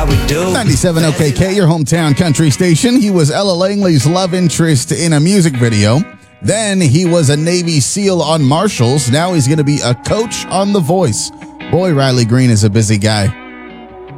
how we do. 97 OKK, your hometown country station. He was Ella Langley's love interest in a music video. Then he was a Navy SEAL on Marshalls. Now he's going to be a coach on The Voice. Boy, Riley Green is a busy guy.